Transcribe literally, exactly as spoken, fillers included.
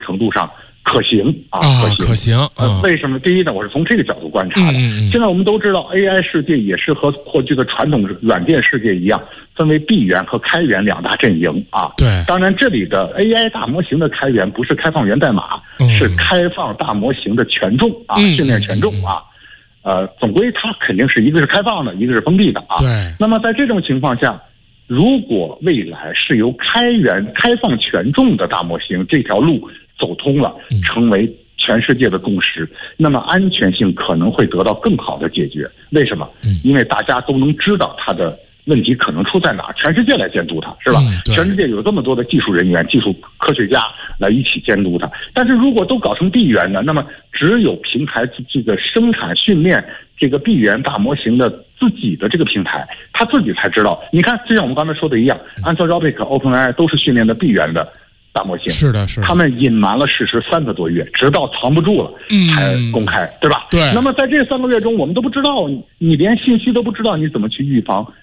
程度上可行啊， 啊可行。 可行呃， 啊为什么？第一呢，我是从这个角度观察的。 嗯嗯嗯现在我们都知道 ，A I 世界也是和过去的传统软件世界一样，分为闭源和开源两大阵营啊。 对当然这里的 A I 大模型的开源不是开放源代码， 嗯是开放大模型的权重啊， 嗯训练权重啊。呃，总归它肯定是一个是开放的，一个是封闭的啊。 对。 那么在这种情况下，如果未来是由开源、开放权重的大模型这条路走通了，成为全世界的共识，那么安全性可能会得到更好的解决。为什么？因为大家都能知道它的问题可能出在哪儿，全世界来监督它，是吧？ 嗯、 全世界有这么多的技术人员、技术科学家来一起监督它。但是如果都搞成闭源的，那么只有平台这个生产训练这个闭源大模型的自己的这个平台，他自己才知道。你看，就像我们刚才说的一样，安特 Anthropic、OpenAI 都是训练的闭源的大模型， 是的，是的， 他们隐瞒了事实三个多月，直到藏不住了才公开， 嗯、 对吧？ 对。 那么在这三个月中，我们都不知道，你连信息都不知道，你怎么去预防